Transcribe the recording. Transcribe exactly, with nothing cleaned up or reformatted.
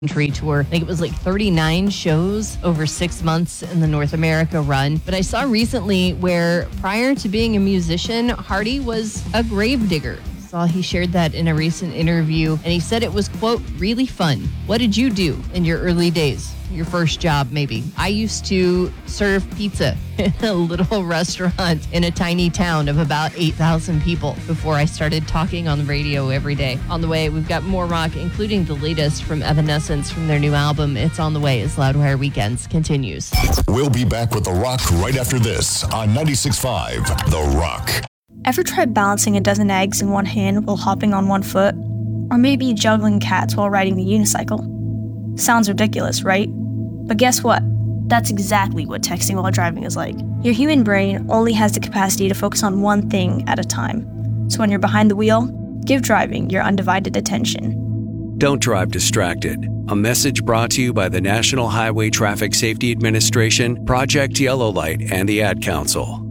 country tour. I think it was like thirty-nine shows over six months in the North America run. But I saw recently where prior to being a musician, Hardy was a gravedigger. Saw he shared that in a recent interview, and he said it was, quote, really fun. What did you do in your early days? Your first job, maybe. I used to serve pizza in a little restaurant in a tiny town of about eight thousand people before I started talking on the radio every day. On the way, we've got more rock, including the latest from Evanescence from their new album, It's on the Way, as Loudwire Weekends continues. We'll be back with The Rock right after this on ninety-six point five The Rock. Ever tried balancing a dozen eggs in one hand while hopping on one foot? Or maybe juggling cats while riding the unicycle? Sounds ridiculous, right? But guess what? That's exactly what texting while driving is like. Your human brain only has the capacity to focus on one thing at a time. So when you're behind the wheel, give driving your undivided attention. Don't drive distracted. A message brought to you by the National Highway Traffic Safety Administration, Project Yellow Light, and the Ad Council.